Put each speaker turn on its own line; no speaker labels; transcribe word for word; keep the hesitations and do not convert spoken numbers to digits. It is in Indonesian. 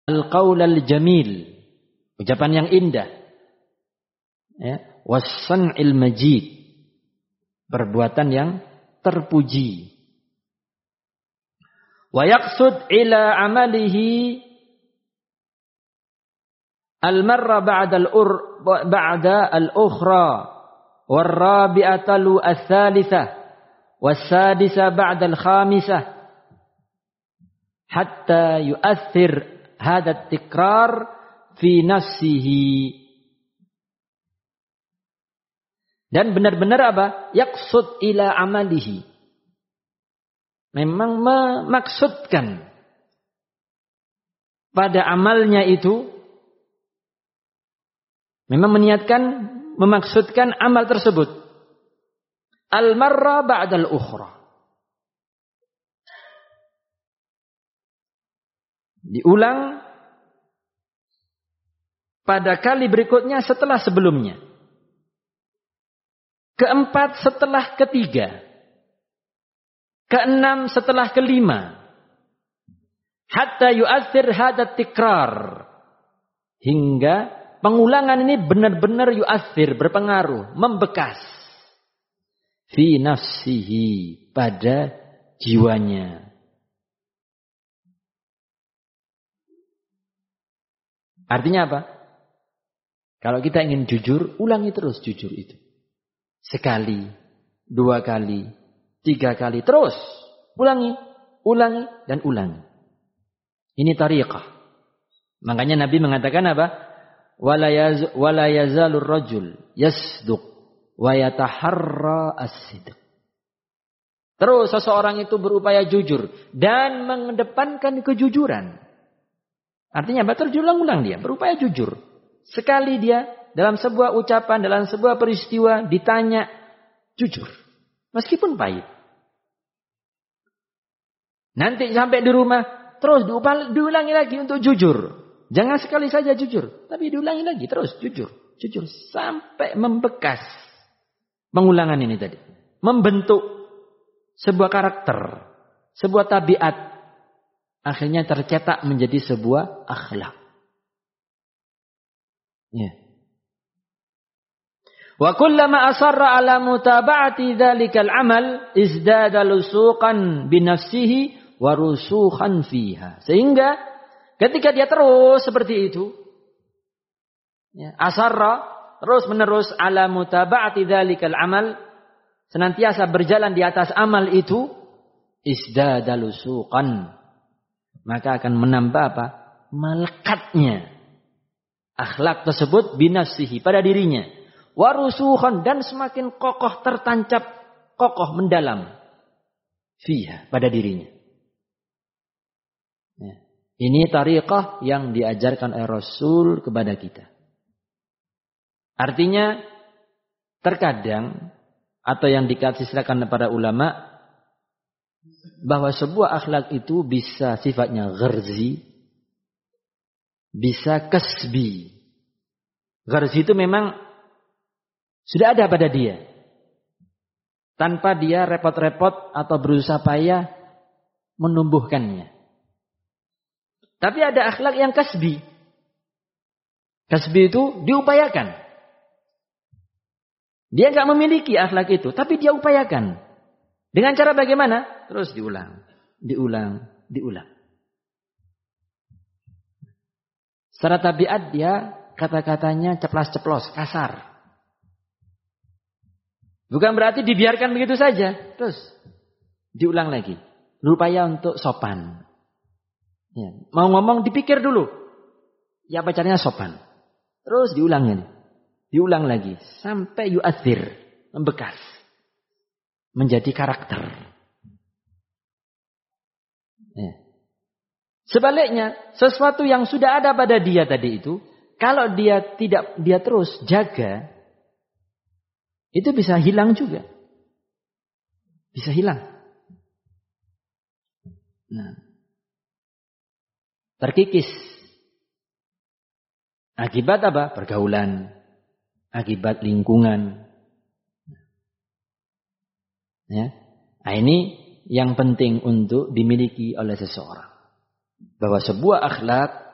al-qaul al-jamil, ucapan yang indah. Ya, was-san'il majid, perbuatan yang terpuji. Wa yaqsud ila amalihi al-marra ba'da al-ur ba'da al-ukhra war-rabi'ata lu ats-tsalitsah was-sadisah ba'da al-khamisah hatta yu'aththir hadha at-tikrar fi nafsihi. Dan benar-benar apa? Yaqsud ila amalihi. Memang memaksudkan pada amalnya itu, memang meniatkan, memaksudkan amal tersebut. Al-marra ba'dal ukhra. Diulang pada kali berikutnya setelah sebelumnya. Keempat setelah ketiga. Keenam setelah kelima. Hatta yu'athir hadat tikrar. Hingga pengulangan ini benar-benar yu'athir, berpengaruh, membekas. Fi nafsihi, pada jiwanya. Artinya apa? Kalau kita ingin jujur, ulangi terus jujur itu. Sekali, dua kali, tiga kali, terus ulangi, ulangi, dan ulangi. Ini tariqah. Makanya Nabi mengatakan apa? Wala yazalur rajul yasduq wa yataharra as-sidq. Terus seseorang itu berupaya jujur dan mengedepankan kejujuran. Artinya apa? Terulang-ulang dia berupaya jujur. Sekali dia dalam sebuah ucapan, dalam sebuah peristiwa ditanya, jujur. Meskipun pahit. Nanti sampai di rumah, terus diulangi lagi untuk jujur. Jangan sekali saja jujur, tapi diulangi lagi terus jujur. Jujur sampai membekas. Pengulangan ini tadi. Membentuk sebuah karakter, sebuah tabiat. Akhirnya tercetak menjadi sebuah akhlak. Ya. Wa kullama asarra ala mutaba'ati dzalikal amal izdada lusuqan bi nafsihi wa rusukhan fiha. Sehingga ketika dia terus seperti itu, ya, asarra terus menerus ala mutaba'ati dzalikal amal, senantiasa berjalan di atas amal itu, izdada lusuqan, maka akan menambah apa? Malekatnya akhlak tersebut binafsihi, pada dirinya. Warusukhan, dan semakin kokoh, tertancap, kokoh, mendalam. Fiha, pada dirinya. Ya. Ini tariqah yang diajarkan oleh Rasul kepada kita. Artinya, terkadang, atau yang dikasihkan kepada ulama, bahwa sebuah akhlak itu bisa sifatnya gharzi, bisa kasbi. Gharzi itu memang sudah ada pada dia, tanpa dia repot-repot atau berusaha payah menumbuhkannya. Tapi ada akhlak yang kasbi. Kasbi itu diupayakan. Dia nggak memiliki akhlak itu, tapi dia upayakan. Dengan cara bagaimana? Terus diulang, diulang, diulang. Secara tabiat dia kata-katanya ceplas-ceplos, kasar. Bukan berarti dibiarkan begitu saja. Terus diulang lagi. Berupaya untuk sopan. Ya. Mau ngomong dipikir dulu. Ya apa caranya sopan. Terus diulangin. Diulang lagi. Sampai yu'athir. Membekas. Menjadi karakter. Ya. Sebaliknya, sesuatu yang sudah ada pada dia tadi itu, kalau dia tidak, dia terus jaga, itu bisa hilang juga. Bisa hilang. Nah, terkikis. Akibat apa? Pergaulan. Akibat lingkungan. Ya. Nah, ini yang penting untuk dimiliki oleh seseorang. Bahwa sebuah akhlak